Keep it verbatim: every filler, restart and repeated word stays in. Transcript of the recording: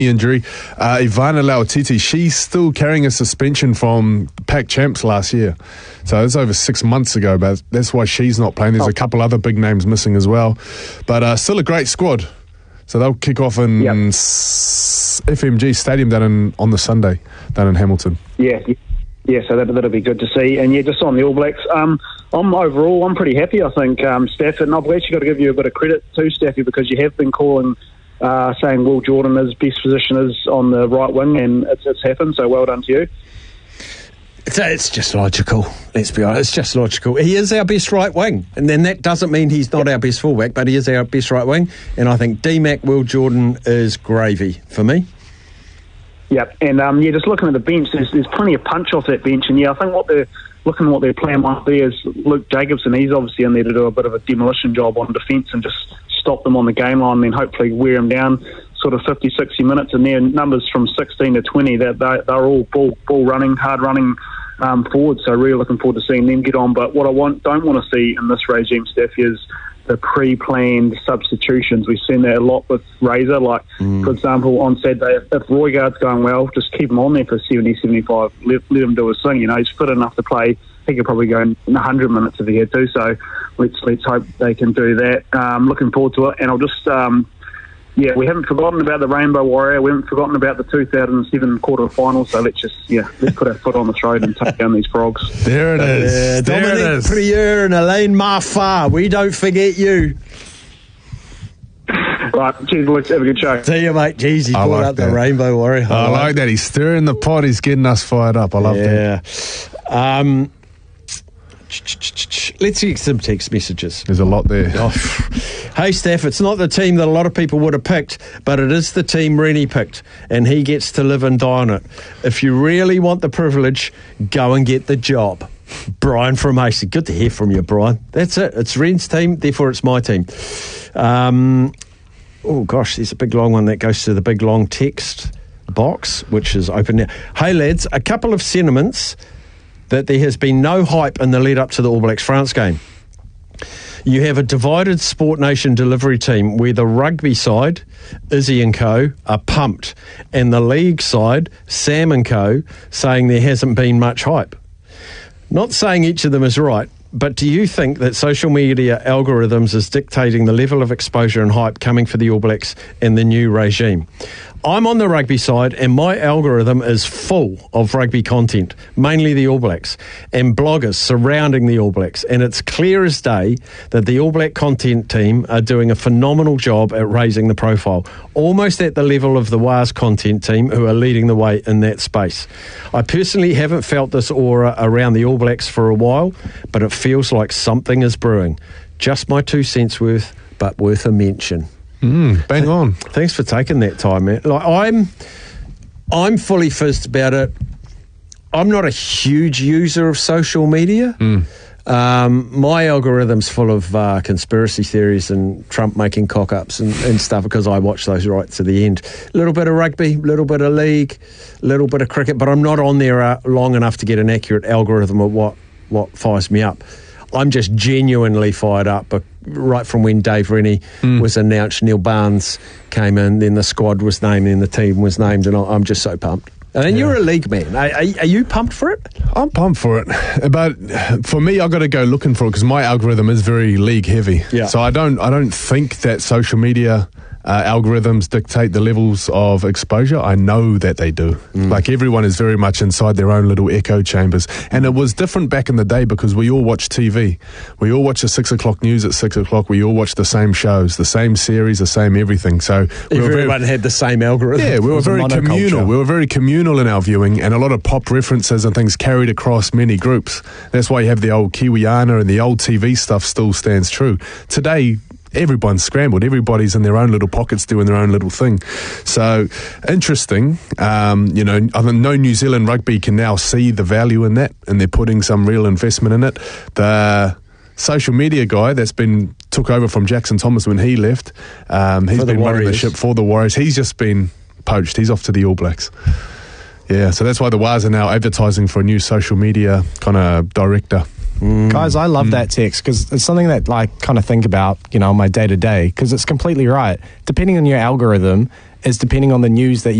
injury. Uh, Ivana Lauatiti, she's still carrying a suspension from Pac Champs last year. So it's over six months ago, but that's why she's not playing. There's oh. a couple other big names missing as well. But uh, still a great squad. So they'll kick off in yep. S- F M G Stadium down in, on the Sunday, down in Hamilton. Yeah, yeah. So that, that'll be good to see. And yeah, just on the All Blacks, um, I'm overall, I'm pretty happy, I think, um, Stafford. And I've actually got to give you a bit of credit to Staffy, because you have been calling... Uh, saying Will Jordan, his best position is on the right wing, and it's, it's happened, so well done to you. It's, it's just logical, let's be honest. It's just logical. He is our best right wing, and then that doesn't mean he's not our best fullback, but he is our best right wing, and I think D-Mac, Will Jordan is gravy for me. Yep, and um, yeah, just looking at the bench, there's, there's plenty of punch off that bench, and yeah, I think what they're looking at what their plan might be is Luke Jacobson. He's obviously in there to do a bit of a demolition job on defence and just stop them on the game line, and then hopefully wear them down sort of fifty, sixty minutes, and their numbers from sixteen to twenty, that they're, they're all ball, ball running, hard running um, forward, so really looking forward to seeing them get on. But what I want, don't want to see in this regime, Steph, is the pre-planned substitutions. We've seen that a lot with Razor, like mm. for example on Saturday, if Roygaard's going well, just keep him on there for seventy, seventy-five, let, let him do his thing, you know, he's fit enough to play. He could probably go in one hundred minutes if he had to, so let's let's hope they can do that. Um, looking forward to it, and I'll just, um, yeah, we haven't forgotten about the Rainbow Warrior, we haven't forgotten about the two thousand seven quarter final, so let's just, yeah, let's put our foot on the throat and take down these frogs. There it is. Uh, there Dominic it is. Prieur and Elaine Marfar, we don't forget you. Right, cheers, boys. Have a good show. See you, mate. Jeez, he I brought like up that. the Rainbow Warrior. I, I like, like that. He's stirring the pot. He's getting us fired up. I love yeah. that. Yeah. Um, let's get some text messages. There's a lot there. Oh. Hey, Steph, it's not the team that a lot of people would have picked, but it is the team Rennie picked, and he gets to live and die on it. If you really want the privilege, go and get the job. Brian from Hasty. Good to hear from you, Brian. That's it. It's Ren's team, therefore it's my team. Um... Oh, gosh, there's a big long one that goes to the big long text box, which is open now. Hey, lads, a couple of sentiments that there has been no hype in the lead up to the All Blacks France game. You have a divided Sport Nation delivery team where the rugby side, Izzy and co, are pumped, and the league side, Sam and co, saying there hasn't been much hype. Not saying each of them is right, but do you think that social media algorithms is dictating the level of exposure and hype coming for the All Blacks in the new regime? I'm on the rugby side, and my algorithm is full of rugby content, mainly the All Blacks, and bloggers surrounding the All Blacks. And it's clear as day that the All Black content team are doing a phenomenal job at raising the profile, almost at the level of the W A S content team, who are leading the way in that space. I personally haven't felt this aura around the All Blacks for a while, but it feels like something is brewing. Just my two cents worth, but worth a mention. Mm, bang on. Thanks for taking that time, man. Like I'm, I'm fully fizzed about it. I'm not a huge user of social media. Mm. Um, my algorithm's full of uh, conspiracy theories and Trump making cock-ups and, and stuff, because I watch those right to the end. A little bit of rugby, a little bit of league, a little bit of cricket, but I'm not on there uh, long enough to get an accurate algorithm of what, what fires me up. I'm just genuinely fired up, but right from when Dave Rennie mm. was announced, Neil Barnes came in, then the squad was named, then the team was named, and I'm just so pumped. And yeah. You're a league man. Are, are, are you pumped for it? I'm pumped for it. But for me, I've got to go looking for it, because my algorithm is very league heavy. Yeah. So I don't, I don't think that social media Uh, algorithms dictate the levels of exposure. I know that they do. Mm. Like, everyone is very much inside their own little echo chambers. And it was different back in the day, because we all watched T V. We all watched the six o'clock news at six o'clock. We all watched the same shows, the same series, the same everything. So we everyone were very, had the same algorithm. Yeah, we were very communal. We were very communal in our viewing, and a lot of pop references and things carried across many groups. That's why you have the old Kiwiana, and the old T V stuff still stands true. Today, everyone's scrambled. Everybody's in their own little pockets doing their own little thing. So, interesting. Um, you know, I know New Zealand rugby can now see the value in that, and they're putting some real investment in it. The social media guy that's been took over from Jackson Thomas when he left, um, he's been running the ship for the Warriors. He's just been poached. He's off to the All Blacks. Yeah, so that's why the W A S are now advertising for a new social media kind of director. Mm. Guys, I love mm. that text, because it's something that, like, kind of think about, you know, my day to day, because it's completely right. Depending on your algorithm, is depending on the news that